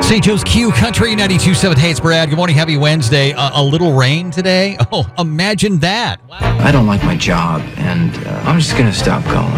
St. Joe's Q Country 92.7. Hey, it's Brad. Good morning. Happy Wednesday. A little rain today. Oh, imagine that. Wow. I don't like my job, and I'm just going to stop going.